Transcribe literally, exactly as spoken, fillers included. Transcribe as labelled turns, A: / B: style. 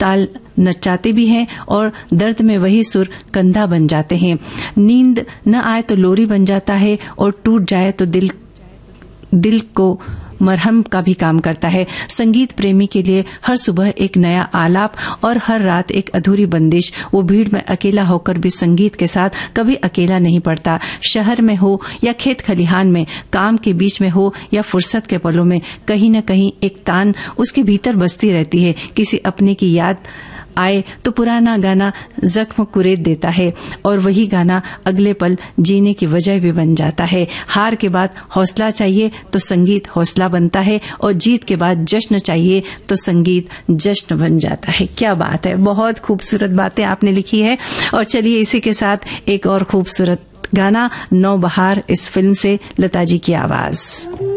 A: ताल नचाते भी हैं और दर्द में वही सुर कंधा बन जाते हैं। नींद न आए तो लोरी बन जाता है और टूट जाए तो दिल दिल को मरहम का भी काम करता है। संगीत प्रेमी के लिए हर सुबह एक नया आलाप और हर रात एक अधूरी बंदिश। वो भीड़ में अकेला होकर भी संगीत के साथ कभी अकेला नहीं पड़ता। शहर में हो या खेत खलिहान में, काम के बीच में हो या फुर्सत के पलों में, कहीं न कहीं एक तान उसके भीतर बसती रहती है। किसी अपने की याद आए तो पुराना गाना जख्म कुरेद देता है और वही गाना अगले पल जीने की वजह भी बन जाता है। हार के बाद हौसला चाहिए तो संगीत हौसला बनता है और जीत के बाद जश्न चाहिए तो संगीत जश्न बन जाता है। क्या बात है, बहुत खूबसूरत बातें आपने लिखी है। और चलिए इसी के साथ एक और खूबसूरत गाना नौबहार इस फिल्म से, लता जी की आवाज।